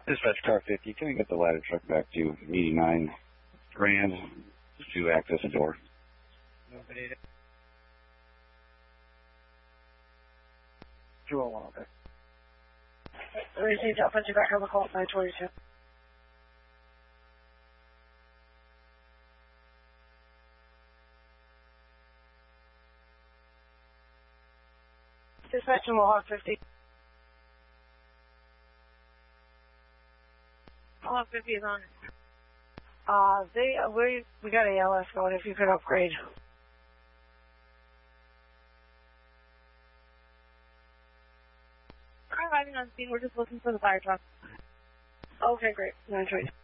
Dispatch car 50, can we get the ladder truck back to 89 Grand to access the door? Nobody. 201, okay. Received offensive back on the call, 922. Dispatch to Mohawk 50. Mohawk 50 is on. We got ALS going if you could upgrade. We're arriving on scene, we're just looking for the fire truck. Okay, great. 922.